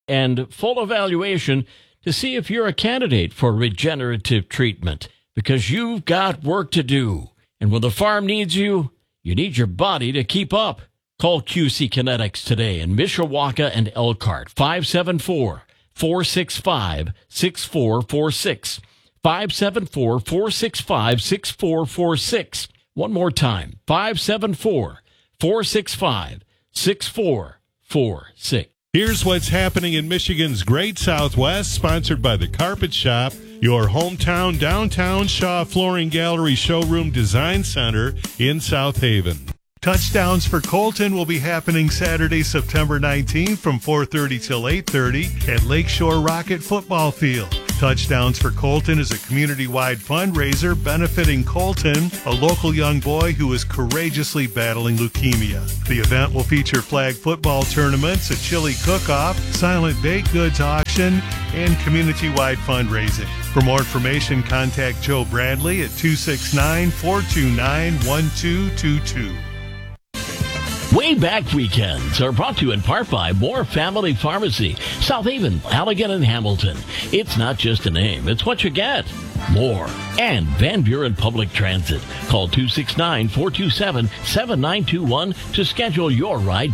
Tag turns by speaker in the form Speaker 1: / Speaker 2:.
Speaker 1: and full evaluation to see if you're a candidate for regenerative treatment, because you've got work to do. And when the farm needs you, you need your body to keep up. Call QC Kinetics today in Mishawaka and Elkhart, 574-465-6446. 574-465-6446. One more time, 574-465-6446.
Speaker 2: Here's what's happening in Michigan's Great Southwest, sponsored by The Carpet Shop, your hometown downtown Shaw Flooring Gallery Showroom Design Center in South Haven. Touchdowns for Colton will be happening Saturday, September 19th from 4:30 till 8:30 at Lakeshore Rocket Football Field. Touchdowns for Colton is a community-wide fundraiser benefiting Colton, a local young boy who is courageously battling leukemia. The event will feature flag football tournaments, a chili cook-off, silent baked goods auction, and community-wide fundraising. For more information, contact Joe Bradley at 269-429-1222.
Speaker 1: Way Back Weekends are brought to you in part by Moore Family Pharmacy, South Haven, Allegan, and Hamilton. It's not just a name, it's what you get. More. And Van Buren Public Transit. Call 269-427-7921 to schedule your ride